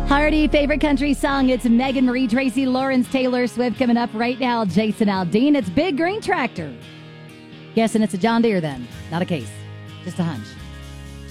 Hardy, favorite country song. It's Megan Marie, Tracy Lawrence, Taylor Swift coming up right now. Jason Aldean. It's Big Green Tractor. Guessing it's a John Deere then. Not a case. Just a hunch.